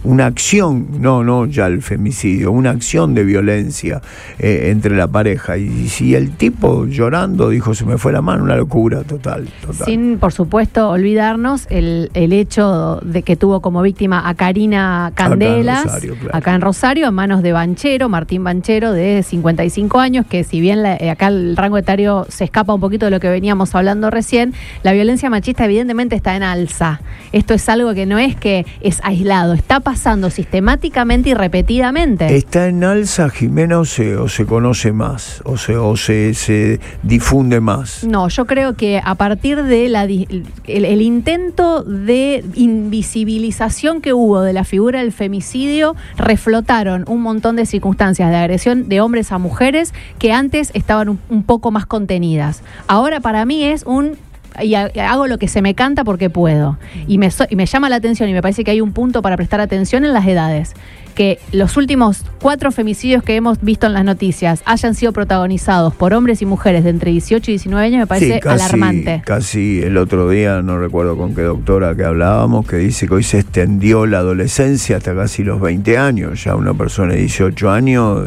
una acción, no ya el femicidio, una acción de violencia entre la pareja. Y si el tipo llorando dijo se me fue la mano, una locura total. Sin, por supuesto, olvidarnos el hecho de que tuvo como víctima a Karina Candelas, acá en Rosario, en manos de Banchero, Martín Banchero, de 55 años, que si bien acá el rango etario se escapa un poquito de lo que veníamos hablando recién, la violencia machista evidentemente está en alza. Esto es algo que no es que es aislado, está pasando sistemáticamente y repetidamente. ¿Está en alza, Jimena, o se conoce más? ¿O se difunde más? No, yo creo que a partir de el intento de invisibilización que hubo de la figura del femicidio, reflotaron un montón de circunstancias de agresión de hombres a mujeres que antes estaban un poco más contenidas. Ahora para mí es y hago lo que se me canta porque puedo. Y me llama la atención y me parece que hay un punto para prestar atención en las edades. Que los últimos 4 femicidios que hemos visto en las noticias hayan sido protagonizados por hombres y mujeres de entre 18 y 19 años me parece alarmante. Casi el otro día, no recuerdo con qué doctora que hablábamos, que dice que hoy se extendió la adolescencia hasta casi los 20 años. Ya una persona de 18 años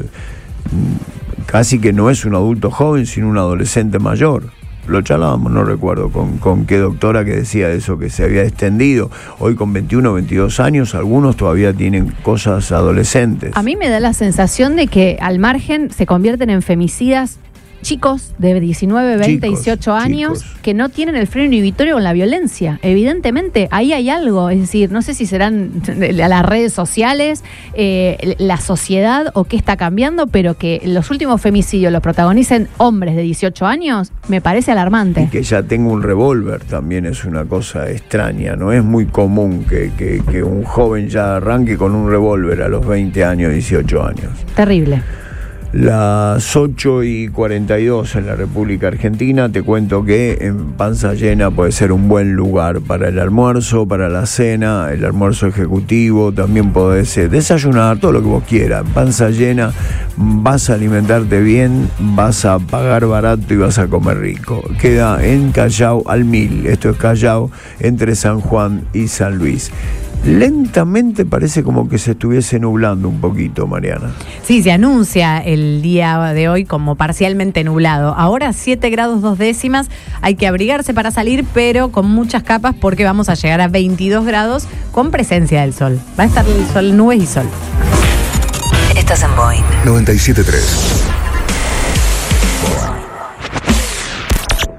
casi que no es un adulto joven, sino un adolescente mayor. Lo charlábamos, no recuerdo con qué doctora que decía eso, que se había extendido. Hoy con 21, 22 años, algunos todavía tienen cosas adolescentes. A mí me da la sensación de que al margen se convierten en femicidas chicos de 19, 20, 18 años que no tienen el freno inhibitorio con la violencia. Evidentemente, ahí hay algo. Es decir, no sé si serán las redes sociales, la sociedad o qué está cambiando, pero que los últimos femicidios los protagonicen hombres de 18 años, me parece alarmante. Y que ya tenga un revólver también es una cosa extraña. No es muy común que un joven ya arranque con un revólver a los 20 años, 18 años. Terrible. Las 8:42 en la República Argentina. Te cuento que en Panza Llena puede ser un buen lugar para el almuerzo, para la cena, el almuerzo ejecutivo. También podés desayunar, todo lo que vos quieras. En Panza Llena vas a alimentarte bien, vas a pagar barato y vas a comer rico. Queda en Callao al 1000. Esto es Callao, entre San Juan y San Luis. Lentamente parece como que se estuviese nublando un poquito, Mariana. Sí, se anuncia el día de hoy como parcialmente nublado. Ahora 7 grados 2 décimas. Hay que abrigarse para salir, pero con muchas capas porque vamos a llegar a 22 grados con presencia del sol. Va a estar el sol, nubes y sol. Estás en Boeing 97.3.